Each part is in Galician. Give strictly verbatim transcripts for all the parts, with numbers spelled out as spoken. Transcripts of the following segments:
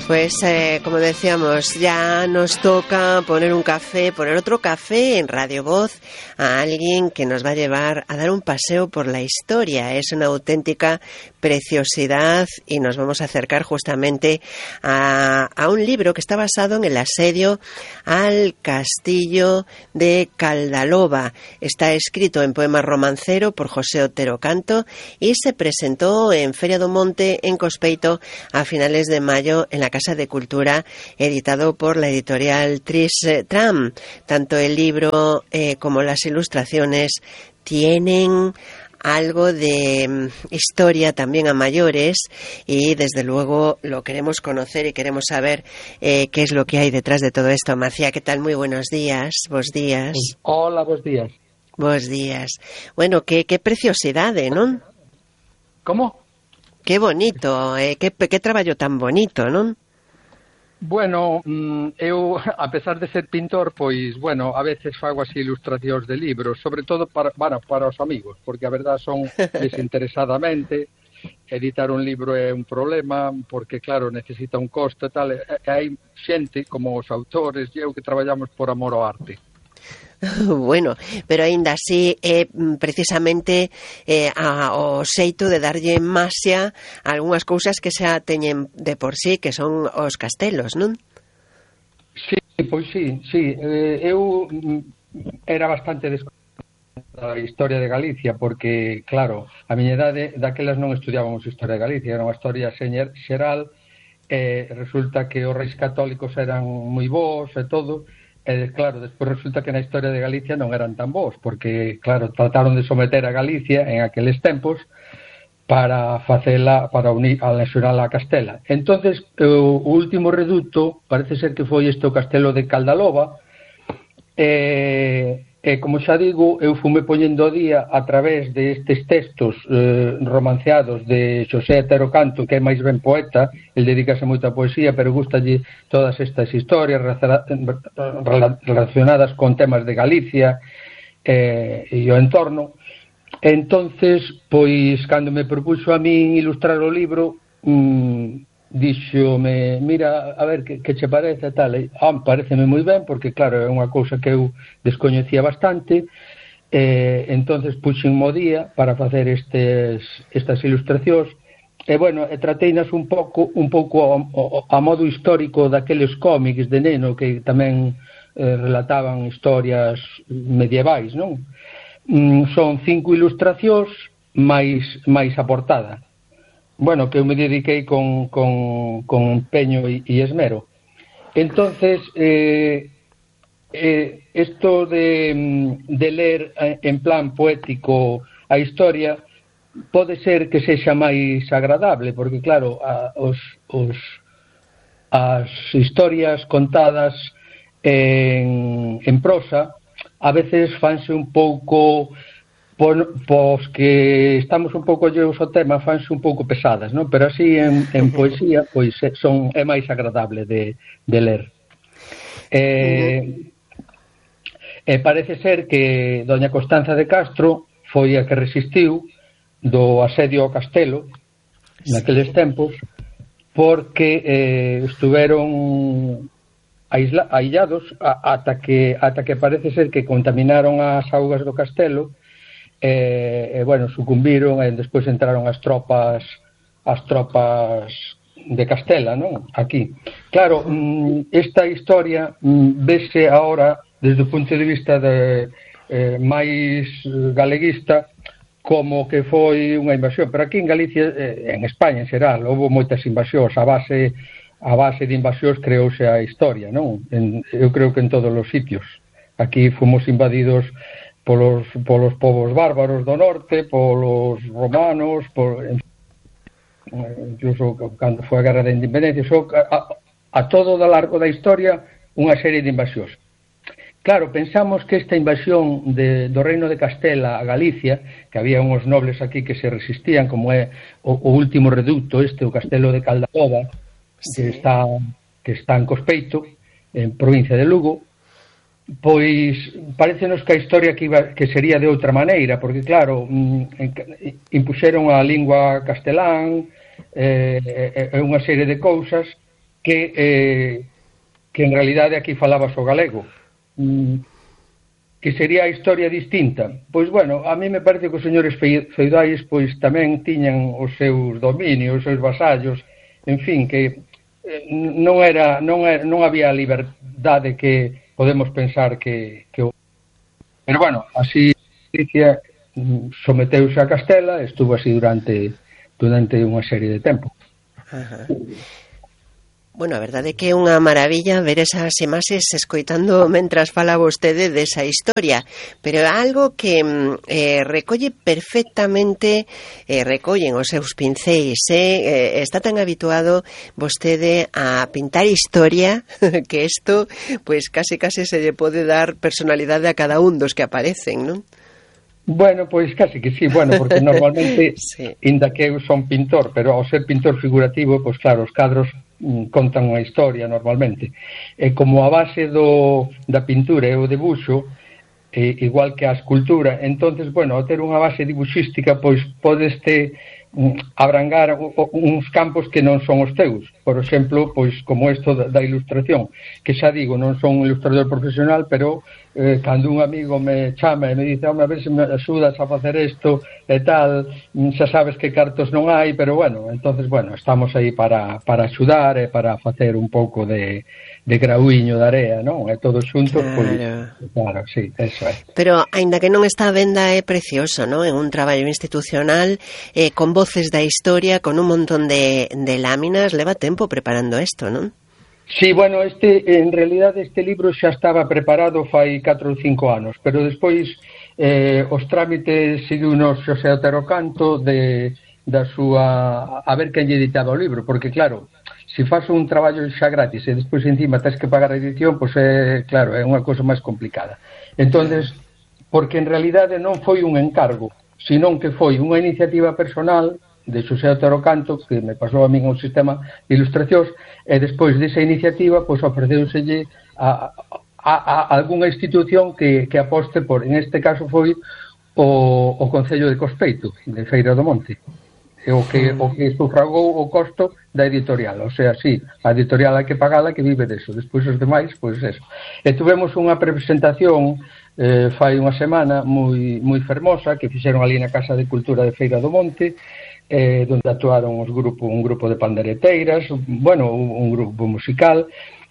Pues eh, como decíamos, ya nos toca poner un café, poner otro café en Radio Voz a alguien que nos va a llevar a dar un paseo por la historia. Es una auténtica preciosidad y nos vamos a acercar justamente a, a un libro que está basado en el asedio al castillo de Caldaloba. Está escrito en poema romancero por José Otero Canto y se presentó en Feria do Monte en Cospeito a finales de mayo en la Casa de Cultura, editado por la editorial Tris Tram. Tanto el libro eh, como las ilustraciones tienen algo de um, historia también a mayores y desde luego lo queremos conocer y queremos saber eh, qué es lo que hay detrás de todo esto. Macía, ¿qué tal? Muy buenos días. Vos días. Hola, vos días. Vos días. Bueno, qué, qué preciosidade, ¿non? ¿Cómo? Qué bonito, eh, qué, qué traballo tan bonito, ¿non? Bueno, eu, a pesar de ser pintor, pois, bueno, a veces fago así ilustracións de libros, sobre todo para, bueno, para os amigos, porque a verdad son desinteresadamente. Editar un libro é un problema, porque, claro, necesita un costo e tal, e hai xente, como os autores e eu, que traballamos por amor ao arte. Bueno, pero aínda así é eh, precisamente eh, a, o xeito de darlle maxia a algunhas cousas que xa teñen de por sí, que son os castelos, non? Sí, pois sí, sí. Eh, eu era bastante desconhecida da historia de Galicia, porque, claro, a miña idade, daquelas non estudiábamos historia de Galicia, era unha historia xeral, e eh, resulta que os reis católicos eran moi bons e todo. E, claro, despois resulta que na historia de Galicia non eran tan bons, porque, claro, trataron de someter a Galicia en aqueles tempos para facela, para unir, anexionala a Castela. Entonces, o último reduto parece ser que foi este o castelo de Caldaloba, e, e como xa digo, eu fume poñendo o día a través destes textos eh, romanceados de Xosé Otero Canto, que é máis ben poeta, el dedícase moito a poesía, pero gustalle todas estas historias relacionadas con temas de Galicia eh, e o entorno. Entonces, pois, cando me propuxo a min ilustrar o libro, mmm, díxome, mira, a ver, que, que che parece tal, e, ah, pareceme moi ben, porque claro, é unha cousa que eu descoñecía bastante, e entonces puxen mo día para facer estes, estas ilustracións, e bueno, e trateinas un pouco un pouco a, a modo histórico daqueles cómics de neno que tamén eh, relataban historias medievais, non? Mm, son cinco ilustracións máis, máis a portada. Bueno, que eu me dediquei con, con, con empeño e, e esmero. Entonces, eh, eh, esto de, de ler en plan poético a historia pode ser que sexa máis agradable, porque, claro, a, os, os, as historias contadas en, en prosa a veces fanse un pouco... Pois que estamos un pouco lleos ao tema, fanse un pouco pesadas, non? Pero así en, en poesía pois son, é máis agradable de, de ler. E, e parece ser que doña Constanza de Castro foi a que resistiu do asedio ao castelo naqueles tempos, porque eh, estuveron aisla, aillados a, ata, que, ata que parece ser que contaminaron as augas do castelo. E, e bueno, sucumbiron e despois entraron as tropas as tropas de Castela, non? Aquí. Claro, esta historia vese agora desde o punto de vista de, eh, máis galeguista como que foi unha invasión, pero aquí en Galicia, eh, en España en xeral, houve moitas invasións, a base a base de invasións creouse a historia, non? En, eu creo que en todos os sitios. Aquí fomos invadidos polos, polos povos bárbaros do norte, polos romanos, por, incluso cando foi a Guerra da Independencia, so, a, a todo o largo da historia unha serie de invasións. Claro, pensamos que esta invasión de, do Reino de Castela a Galicia, que había uns nobles aquí que se resistían, como é o, o último reducto este, o castelo de Caldaloba, sí, que está, que está en Cospeito, en provincia de Lugo, pois parecenos que a historia que, iba, que sería de outra maneira, porque claro, impuxeron a lingua castelán e eh, eh, unha serie de cousas que eh, que en realidade aquí falabas o galego. Mm, que sería a historia distinta. Pois, bueno, a mí me parece que os señores feudais pois tamén tiñan os seus dominios, os seus vasallos, en fin, que eh, non era non era, non había a liberdade que podemos pensar que, que... Pero, bueno, así Galicia someteuse a Castela e estuvo así durante durante unha serie de tempo. Ajá. Bueno, a verdade é que é unha maravilla ver esas imaxes escoitando mentras fala vostede desa historia, pero é algo que eh, recolle perfectamente, eh, recollen os seus pincéis, eh, está tan habituado vostede a pintar historia que isto, pois case case se lle pode dar personalidade a cada un dos que aparecen, non? Bueno, pois casi que sí, bueno, porque normalmente, sí. Inda que eu son pintor, pero ao ser pintor figurativo, pois claro, os cadros mm, contan unha historia normalmente. E como a base do, da pintura é o debuxo, eh, igual que a escultura, entonces, bueno, ao ter unha base dibuxística, pois podeste mm, abrangar o, o, uns campos que non son os teus. Por exemplo, pois como isto da, da ilustración, que xa digo, non son un ilustrador profesional, pero eh, cando un amigo me chama e me dice, home, a ver se me axudas a facer isto e tal, xa sabes que cartos non hai, pero bueno, entonces, bueno, estamos aí para, para axudar e para facer un pouco de, de grauiño de area, non? E todos xuntos, claro. Pois, claro, sí, eso é. Pero, aínda que non está a venda, é precioso, non? En un traballo institucional, eh, con voces da historia, con un montón de, de láminas, leva tempo preparando isto, non? Sí, bueno, este, en realidade este libro xa estaba preparado fai catro ou cinco anos, pero despois eh, os trámites seguiunos Xosé Otero Canto de, da súa... a ver quen lle editaba o libro, porque claro, se faz un traballo xa gratis e despois encima tens que pagar a edición, pois é, claro, é unha cousa máis complicada. Entonces, porque en realidade non foi un encargo, senón que foi unha iniciativa personal de Xosé Otero Canto, que me pasou a min un sistema de ilustracións, e despois desa iniciativa, pois ofreceuselle a, a, a algunha institución que, que aposte por, en este caso foi o, o Concello de Cospeito, de Feira do Monte, e o que, o que sufragou o costo da editorial, o sea, sí, a editorial hai que pagala, que vive deso, despois os demais, pois eso. E tuvemos unha presentación eh, fai unha semana moi, moi fermosa, que fixeron ali na Casa de Cultura de Feira do Monte, eh, donde actuaron os grupo, un grupo de pandereteiras, bueno, un, un grupo musical,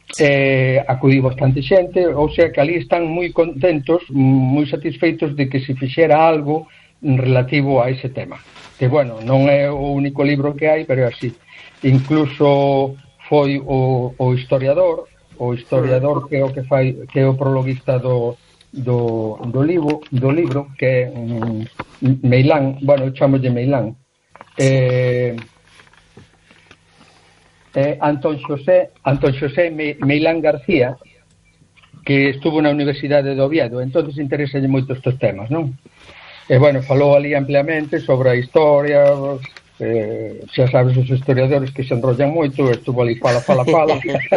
eh, acudí bastante xente, ou sea que ali están moi contentos, moi satisfeitos de que se fixera algo relativo a ese tema. Que, bueno, non é o único libro que hai, pero é así. Incluso foi o, o historiador, o historiador que é o que fai, que é o prologuista do do, do libro, do libro que é um, Meilán, bueno, eu chamo de Meilán. Eh, eh, Antón Xosé Antón Xosé Meilán García, que estuvo na Universidade de Oviedo, entonces interesa moito estes temas, non? E, bueno, falou ali ampliamente sobre a historia, eh, xa sabes os historiadores que se enrollan moito, estuvo ali fala, fala, fala.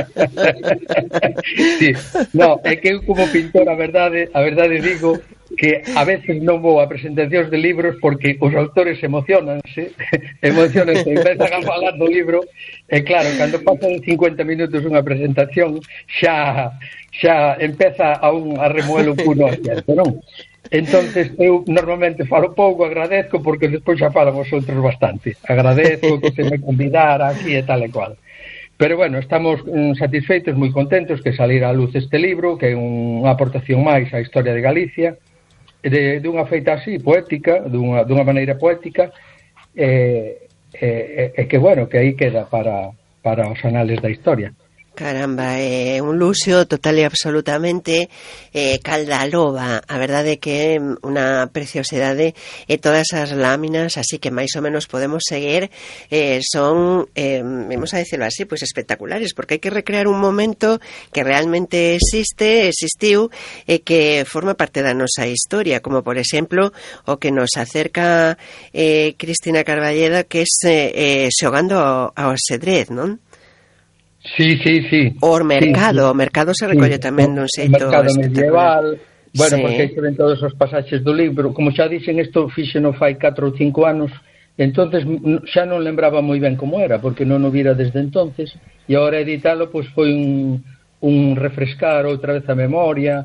Sí. No, é que eu como pintor, a verdade, a verdade digo que a veces non vou a presentacións de libros porque os autores emocionanse, emocionanse, empezan a falar do libro, e claro, cando pasan cincuenta minutos unha presentación, xa xa empeza a un a remoelo puro asiento, non? Entonces eu normalmente falo pouco, agradezco, porque despois xa falan os outros bastante. Agradezco que se me convidara aquí e tal e cual. Pero bueno, estamos mm, satisfeitos, moi contentos que salira a luz este libro, que é unha aportación máis á historia de Galicia, de, de unha feita así, poética, dunha, dunha maneira poética, e, e, e que bueno, que aí queda para, para os anales da historia. Caramba, é eh, un luxo total e absolutamente eh, calda a loba. A verdade é que é unha preciosidade e todas as láminas, así que máis ou menos podemos seguir, eh, son, eh, vamos a decirlo así, pues espectaculares, porque hai que recrear un momento que realmente existe, existiu e que forma parte da nosa historia, como por exemplo o que nos acerca eh, Cristina Carballeda, que é eh, xogando ao, ao xedrez, non? Sí, sí, sí. O mercado, sí, sí. O mercado se recolle sí, tamén dun xeito mercado medieval. Bueno, sí. Porque aí se ven todos os pasaxes do libro. Como xa dixen, isto fíxeno fai catro ou cinco anos, entonces xa non lembraba moi ben como era, porque non o vira desde entonces, e agora editalo pois foi un, un refrescar outra vez a memoria,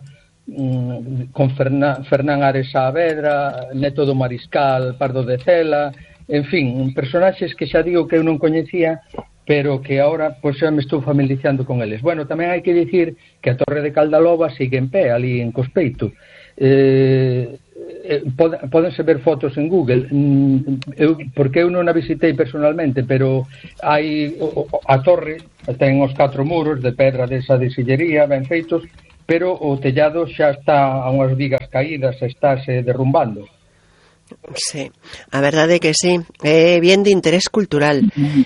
um, con Fernan, Fernán Ares Saavedra, Neto do Mariscal, Pardo de Cela, en fin, personaxes que xa digo que eu non coñecía, pero que agora pois xa me estou familiarizando con eles. Bueno, tamén hai que dicir que a Torre de Caldaloba sigue en pé, ali en Cospeito. Eh, eh, podense ver fotos en Google, eu, porque eu non a visitei personalmente, pero hai o, a torre, ten os catro muros de pedra desa de sillería, ben feitos, pero o tellado xa está a unhas vigas caídas, estáse derrumbando. Sí, a verdade é que sí, é bien de interés cultural,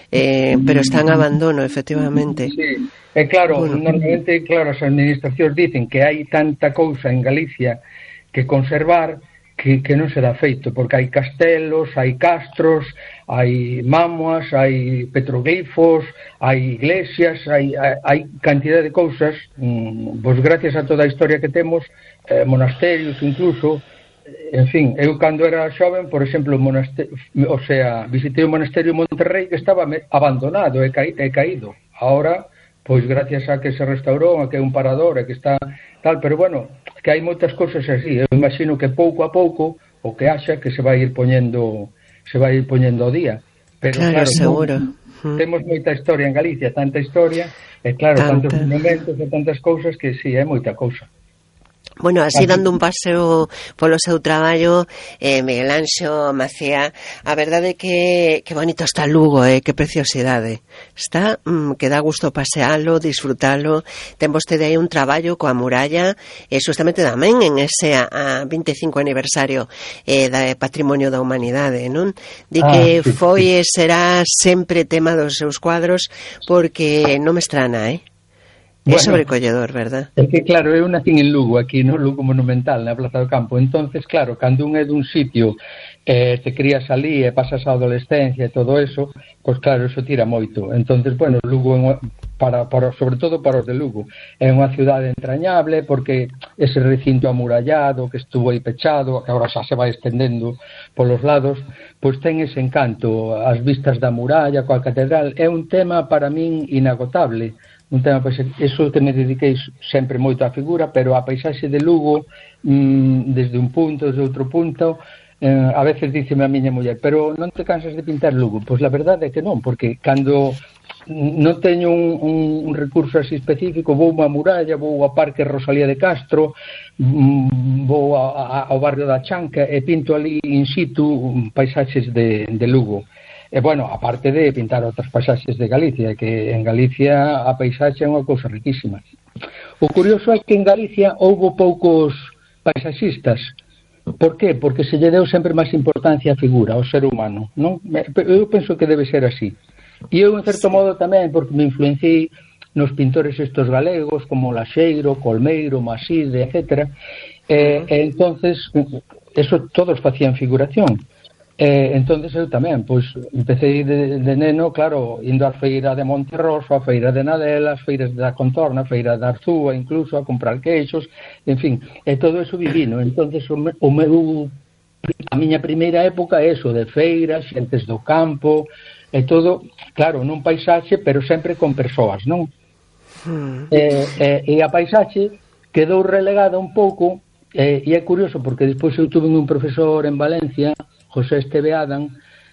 eh, pero está en abandono, efectivamente. Sí, é claro, bueno, normalmente, claro, as administracións dicen que hai tanta cousa en Galicia que conservar que, que non se dá feito, porque hai castelos, hai castros, hai mámoas, hai petroglifos, hai iglesias, hai, hai, hai cantidad de cousas, mmm, pois gracias a toda a historia que temos, eh, monasterios incluso. En fin, eu cando era xoven, por exemplo, o, monaster... o sea, visitei o monasterio de Monterrey que estaba abandonado e, ca... e caído. Ahora, pois gracias a que se restaurou, a que é un parador, a que está tal, pero bueno, que hai moitas cousas así. Eu imagino que pouco a pouco o que haxa que se vai ir poñendo se vai ir poñendo ao día. Pero claro, claro, seguro. No, temos moita historia en Galicia, tanta historia, e claro, Tanta. tantos monumentos e tantas cousas que si, sí, é moita cousa. Bueno, así dando un paseo polo seu traballo, eh, Miguel Anxo Macía, a verdade é que, que bonito está Lugo, eh, que preciosidade. Está, mm, que dá gusto pasealo, disfrutalo. Ten vostede aí un traballo coa muralla, e eh, justamente tamén en ese a, a vinte e cinco aniversario eh, da Patrimonio da Humanidade, non? Di que ah, sí, foi e será sempre tema dos seus cuadros, porque non me estrana, eh? É bueno, sobrecolledor, verdad? É que, claro, eu nací en Lugo, aquí no Lugo Monumental, na Plaza do Campo. Entonces, claro, cando un é dun sitio, eh, te crías ali e pasas a adolescencia e todo eso, pois claro, eso tira moito. Entonces, bueno, Lugo, para, para, sobre todo para os de Lugo, é unha cidade entrañable, porque ese recinto amurallado que estuvo aí pechado, que agora xa se vai estendendo polos lados, pois ten ese encanto, as vistas da muralla, coa catedral. É un tema para min inagotable. Un tema, pois, eso que me dediquei sempre moito á figura, pero a paisaxe de Lugo, mmm, desde un punto, desde outro punto, eh, a veces díceme a miña muller, pero non te cansas de pintar Lugo? Pois la verdade é que non, porque cando non teño un, un, un recurso así específico, vou a muralla, vou ao Parque Rosalía de Castro, mmm, vou a, a, ao barrio da Chanca e pinto ali in situ paisaxes de, de Lugo. E, bueno, aparte de pintar outras paisaxes de Galicia, que en Galicia a paisaxe é unha cousa riquísima. O curioso é que en Galicia houbo poucos paisaxistas. Por qué? Porque se lle deu sempre máis importancia á figura, ao ser humano, non? Eu penso que debe ser así. E eu, en certo modo, tamén, porque me influenciei nos pintores estos galegos, como Laxeiro, Colmeiro, Maside, etcétera. E, e entonces, eso todos facían figuración. Eh, entonces eu tamén, pois, empecé de, de neno, claro, indo á feira de Monterroso, á feira de Nadela, as feiras da Contorna, a feira da Arzúa, incluso, a comprar queixos, en fin, e todo eso vivino. Entonces o, me, o meu, a miña primeira época é eso, de feiras, xentes do campo, e todo, claro, nun paisaxe, pero sempre con persoas, non? Mm. E, e, e a paisaxe quedou relegada un pouco, e, e é curioso, porque despois eu tuve un profesor en Valencia, José Esteve Adam,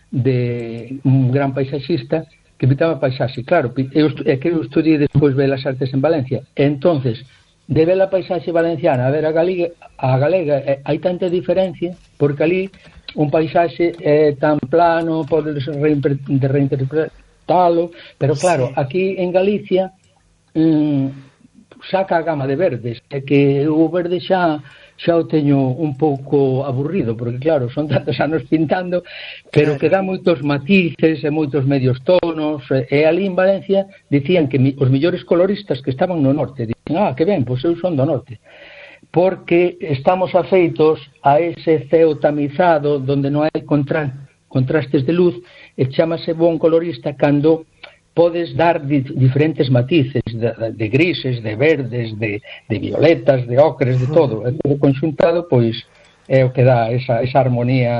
de un gran paisaxista, que pintaba paisaxe. Claro, eu, é que eu estudiei despois Belas Artes en Valencia. Entonces, de ver a paisaxe valenciana a ver a galega, a galega eh, hai tanta diferencia, porque ali un paisaxe é tan plano, podes reimpre, de reinterpretalo, pero claro, aquí en Galicia mmm, saca a gama de verdes, é que o verde xa xa o teño un pouco aburrido, porque claro, son tantos anos pintando, pero que dá moitos matices e moitos medios tonos, e ali en Valencia dicían que mi, os millores coloristas que estaban no norte, dicen, ah, que ben, pois eu son do norte, porque estamos afeitos a ese ceo tamizado, donde non hai contra, contrastes de luz, e chamase bon colorista cando podes dar di, diferentes matices de, de grises, de verdes, de, de violetas, de ocres, de todo. E todo conxuntado, pois, é o que dá esa, esa armonía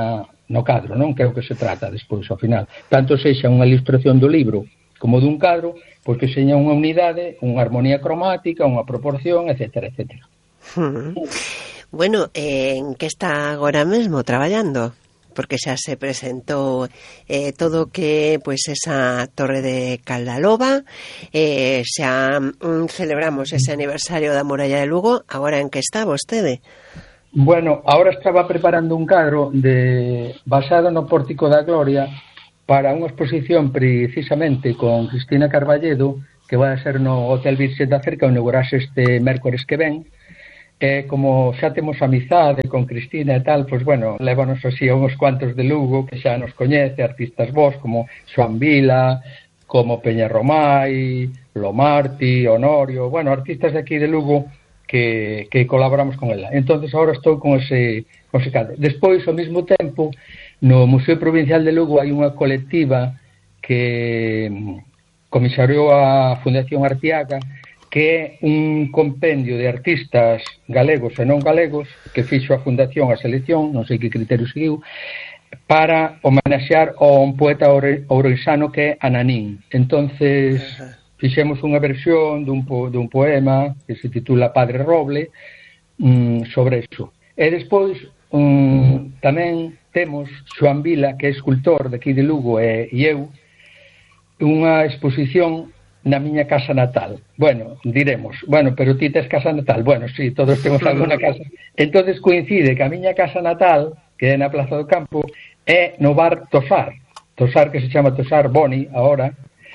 no cadro, non? Que é o que se trata despois, ao final. Tanto sexa unha ilustración do libro como dun cadro, pois que seña unha unidade, unha armonía cromática, unha proporción, etcétera, etcétera. Hmm. Bueno, eh, en que está agora mesmo traballando? Porque xa se presentou eh, todo que pois esa Torre de Caldaloba, eh, xa mm, celebramos ese aniversario da Muralla de Lugo. Agora en que está vostede? Bueno, ahora estaba preparando un cadro de basado no Pórtico da Gloria para unha exposición precisamente con Cristina Carballedo, que vai a ser no Hotel Virxe da Cerca, onde inaugurase este mércores que ven. E como xa temos amizade con Cristina e tal, pois bueno, lévanos así a uns cuantos de Lugo que xa nos coñece, artistas vos como Xoan Vila, como Peña Romai, Lomarti, Honorio, bueno, artistas de aquí de Lugo que, que colaboramos con ela. Entonces agora estou con ese, con ese cadro. Despois, ao mesmo tempo, no Museo Provincial de Lugo hai unha colectiva que comisariou a Fundación Artiaga, que é un compendio de artistas galegos e non galegos que fixo a Fundación a selección, non sei que criterio seguiu, para homenaxear a un poeta ourensano que é Ananín. Entonces fixemos unha versión dun, po, dun poema que se titula Padre Roble um, sobre eso. E despois um, tamén temos Xoan Vila, que é escultor de aquí de Lugo, e, e eu, unha exposición na miña casa natal. Bueno, diremos, bueno, pero ti tes casa natal. Bueno, sí, todos temos alguna casa. Entonces coincide que a miña casa natal, que é na Plaza do Campo, é no bar Tosar. Tosar, que se chama Tosar Boni, ahora.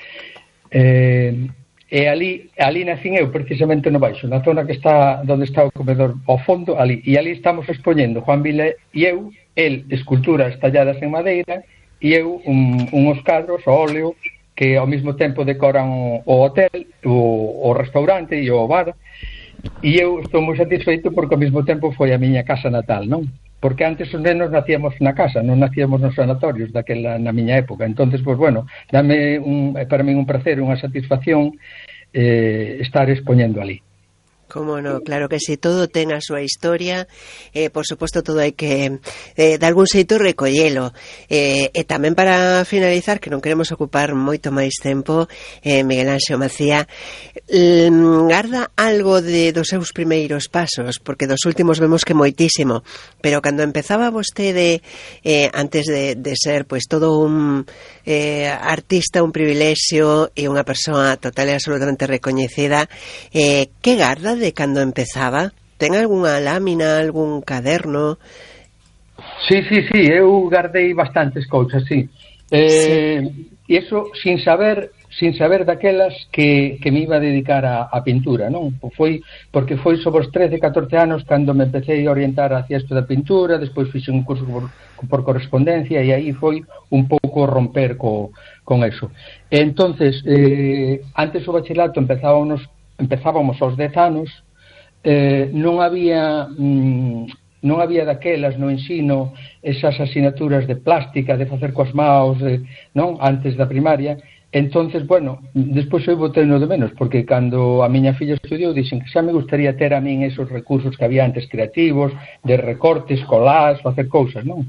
Eh, e ali, ali nacín eu, precisamente no baixo, na zona que está, onde está o comedor, ao fondo, ali. E ali estamos expoñendo Xoan Vila e eu, el, esculturas talladas en madeira, e eu, un, uns cadros, o óleo, que ao mesmo tempo decoran o hotel, o, o restaurante e o bar, e eu estou moi satisfeito porque ao mesmo tempo foi a miña casa natal, non? Porque antes os nenos nacíamos na casa, non nacíamos nos sanatorios daquela na miña época. Entonces, pois bueno, dame un, para mí un placer, unha satisfacción eh, estar expoñendo ali. Como no, claro que si, todo ten a súa historia, eh, por suposto todo hai que eh, de algún xeito recollelo, eh, e tamén para finalizar, que non queremos ocupar moito máis tempo, eh, Miguel Anxo Macía, eh, garda algo de dos seus primeiros pasos, porque dos últimos vemos que moitísimo, pero cando empezaba vostede, eh, antes de, de ser pois todo un eh, artista, un privilexio e unha persoa total e absolutamente recoñecida, eh, que garda de cando empezaba? Ten algunha lámina, algún caderno? Sí, sí, sí, eu guardei bastantes cousas, sí. Eh, sí. E iso sin saber, sin saber daquelas que, que me iba a dedicar a, a pintura, non? Foi porque foi sobre os trece, catorce anos cando me empecé a orientar hacia isto da pintura, despois fixe un curso por, por correspondencia e aí foi un pouco romper co, con eso. E entonces, eh, antes o bachelato empezábamos empezábamos aos dez anos, eh, non había mm, non había daquelas no ensino esas asignaturas de plástica, de facer coas maus, de, non, antes da primaria. Entonces, bueno, despois eu botei no de menos, porque cando a miña filla estudiou, dixen que xa me gustaría ter a min esos recursos que había antes creativos, de recortes, colás, facer cousas, non?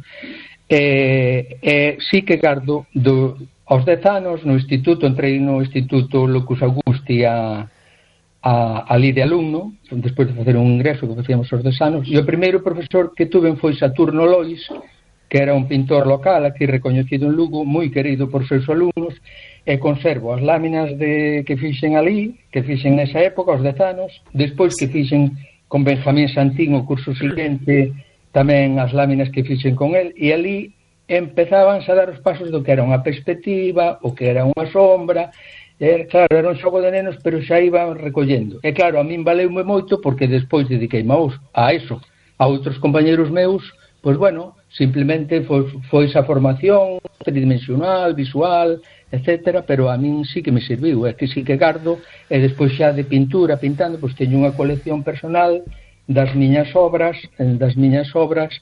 E, e sí que gardo do, aos dez anos no instituto, entrei no instituto Lucus Augusti a A, ali de alumno, despois de facer un ingreso que facíamos aos dez anos, e o primeiro profesor que tuve foi Saturno Lois, que era un pintor local aquí recoñecido en Lugo, moi querido por seus alumnos, e conservo as láminas de, que fixen ali, que fixen nesa época, aos dez anos, despois que fixen con Benjamín Santín o curso seguinte, tamén as láminas que fixen con el, e ali empezaban a dar os pasos do que era unha perspectiva, o que era unha sombra. E, claro, era un xogo de nenos, pero xa iban recollendo. E claro, a min valeume moito porque despois dediqueime a eso. A outros compañeros meus, pois bueno, simplemente foi, foi esa formación tridimensional, visual, etcétera, pero a min sí que me serviu, é que sí que gardo, e despois xa de pintura, pintando, pois teño unha colección personal das miñas obras, das miñas obras,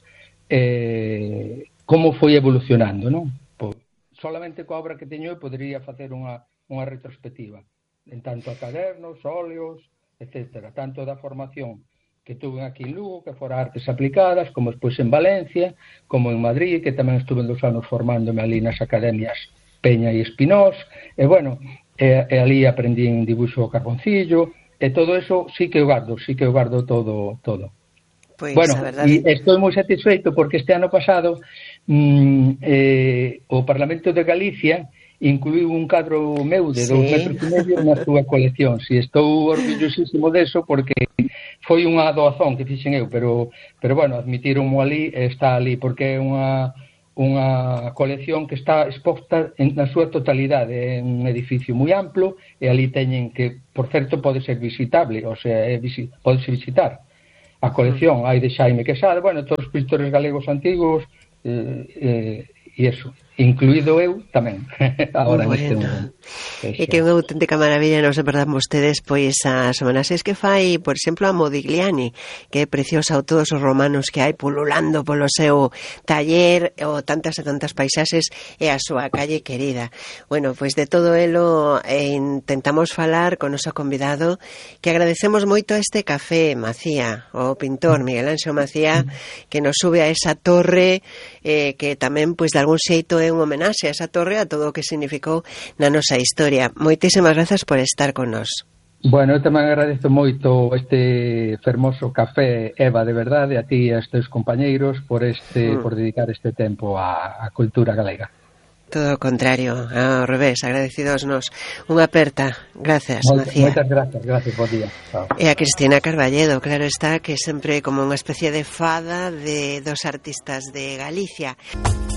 eh, como foi evolucionando, non? Pois, solamente coa obra que teño eu podería facer unha unha retrospectiva, en tanto a cadernos, óleos, etcétera, tanto da formación que tuve aquí en Lugo, que fora artes aplicadas, como despois en Valencia, como en Madrid, que tamén estuve dos anos formándome ali nas academias Peña e Espinós, e bueno, e, e ali aprendí en dibuixo carboncillo, e todo eso sí que o guardo, sí que o guardo todo, todo. Pues, bueno, e estou moi satisfeito porque este ano pasado mmm, eh, o Parlamento de Galicia incluiu un cadro meu de sí. dous metros e medio na súa colección. Si estou orgullosísimo deso porque foi unha doazón que fixen eu, pero pero bueno, admitironmo ali, está ali porque é unha unha colección que está exposta en, na súa totalidade, é un edificio moi amplo e ali teñen que, por certo, pode ser visitable, o sea, é visi, pode ser visitar a colección, hai de Xaime Quesada, bueno, todos os pintores galegos antigos eh, eh, e eso, incluído eu tamén agora bueno. neste momento. E que é unha auténtica maravilla, non se perdan vostedes pois a Semana seis que fai, por exemplo, a Modigliani, que é preciosa, ou todos os romanos que hai pululando polo seu taller, ou tantas e tantas paisaxes e a súa calle querida. Bueno, pois de todo elo eh, intentamos falar con o noso convidado, que agradecemos moito a este café Macía, o pintor Miguel Anxo Macía, que nos sube a esa torre eh, que tamén pois de algún xeito é un homenaxe a esa torre, a todo o que significou na nosa historia. Moitísimas grazas por estar con nós. Bueno, eu tamén agradezo moito este fermoso café, Eva, de verdade, a ti e a estes compañeiros por este mm. por dedicar este tempo á, á cultura galega. Todo o contrario, ao revés, agradecidos nos. Unha aperta, gracias, Moitas, Macía. Moitas gracias, gracias, bo día. Chao. E a Cristina Carballedo, claro está, que sempre como unha especie de fada de dos artistas de Galicia.